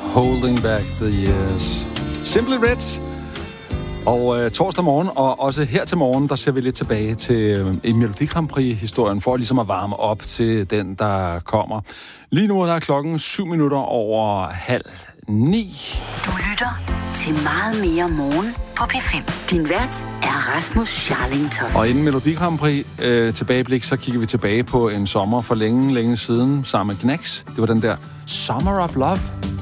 Holding Back the Years. Simply Red. Og torsdag morgen, og også her til morgen, der ser vi lidt tilbage til en Melodi Grand Prix-historien, for ligesom at varme op til den, der kommer. Lige nu er klokken 7:07. Du lytter til Meget mere morgen på P5. Din vært er Rasmus Scharling Toft. Og inden Melodi Grand Prix tilbageblik, så kigger vi tilbage på en sommer for længe, længe siden sammen med Gnags. Det var den der Summer of Love.